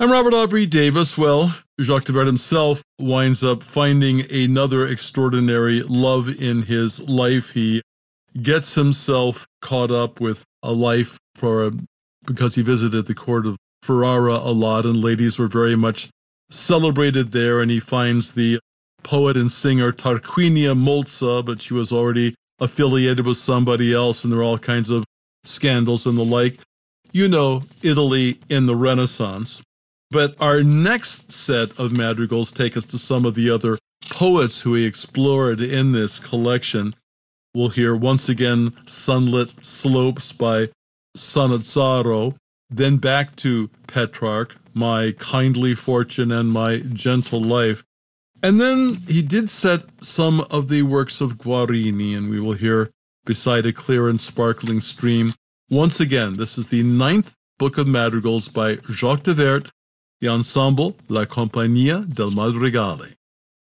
And Robert Aubrey Davis, well, Jacques de Vert himself winds up finding another extraordinary love in his life. He gets himself caught up with a life because he visited the court of Ferrara a lot, and ladies were very much celebrated there, and he finds the poet and singer Tarquinia Molza, but she was already affiliated with somebody else, and there were all kinds of scandals and the like. You know, Italy in the Renaissance. But our next set of madrigals take us to some of the other poets who he explored in this collection. We'll hear once again Sunlit Slopes by Sannazaro, then back to Petrarch, My Kindly Fortune and My Gentle Life. And then he did set some of the works of Guarini, and we will hear Beside a Clear and Sparkling Stream. Once again, this is the 9th book of madrigals by Jacques de Vert, the ensemble La Compagnia del Madrigale.